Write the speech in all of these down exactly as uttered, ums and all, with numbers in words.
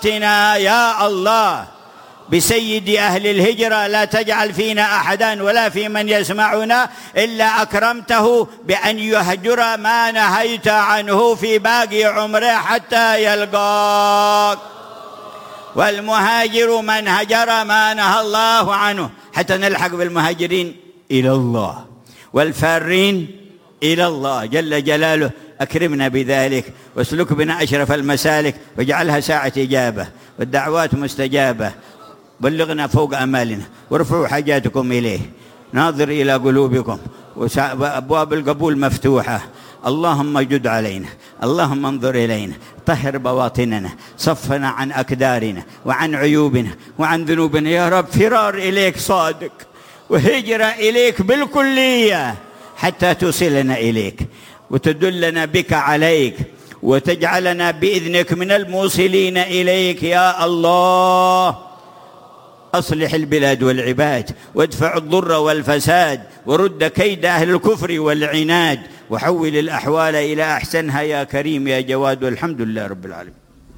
يا الله بسيد أهل الهجرة لا تجعل فينا أحدا ولا في من يسمعنا إلا أكرمته بأن يهجر ما نهيت عنه في باقي عمره حتى يلقاك. والمهاجر من هجر ما نهى الله عنه، حتى نلحق بالمهاجرين إلى الله والفارين إلى الله جل جلاله. أكرمنا بذلك واسلك بنا أشرف المسالك واجعلها ساعة إجابة والدعوات مستجابة. بلغنا فوق أمالنا وارفعوا حاجاتكم إليه، ناظر إلى قلوبكم وأبواب القبول مفتوحة. اللهم جد علينا، اللهم انظر إلينا، طهر بواطننا، صفنا عن أكدارنا وعن عيوبنا وعن ذنوبنا يا رب. فرار إليك صادق وهجرة إليك بالكلية حتى توصلنا إليك وتدلنا بك عليك وتجعلنا بإذنك من الموصلين إليك يا الله. أصلح البلاد والعباد وادفع الضر والفساد ورد كيد أهل الكفر والعناد وحول الأحوال إلى أحسنها يا كريم يا جواد، والحمد لله رب العالمين.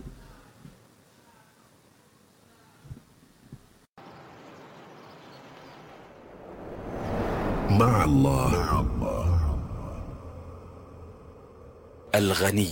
مع الله. الغني.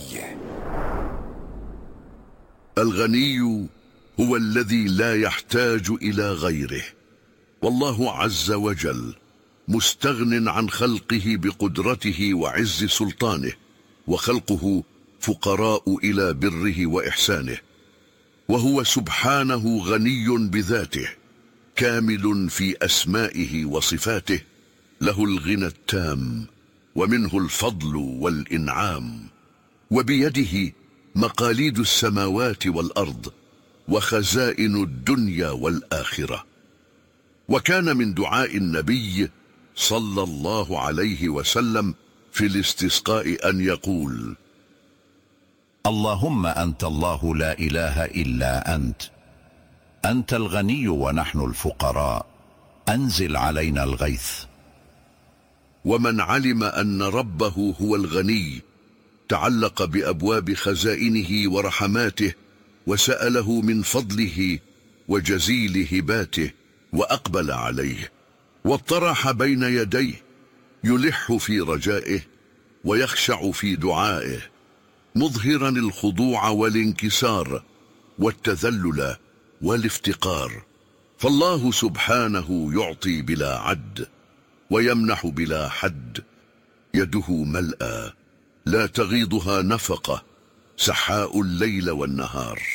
الغني هو الذي لا يحتاج إلى غيره، والله عز وجل مستغن عن خلقه بقدرته وعز سلطانه، وخلقه فقراء إلى بره وإحسانه، وهو سبحانه غني بذاته كامل في أسمائه وصفاته، له الغنى التام ومنه الفضل والإنعام، وبيده مقاليد السماوات والأرض وخزائن الدنيا والآخرة. وكان من دعاء النبي صلى الله عليه وسلم في الاستسقاء أن يقول: اللهم أنت الله لا إله إلا أنت، أنت الغني ونحن الفقراء، أنزل علينا الغيث. ومن علم أن ربه هو الغني تعلق بأبواب خزائنه ورحماته وسأله من فضله وجزيل هباته وأقبل عليه واطرح بين يديه، يلح في رجائه ويخشع في دعائه، مظهرا الخضوع والانكسار والتذلل والافتقار. فالله سبحانه يعطي بلا عد ويمنح بلا حد، يده ملأى لا تغيضها نفقة، سحاء الليل والنهار.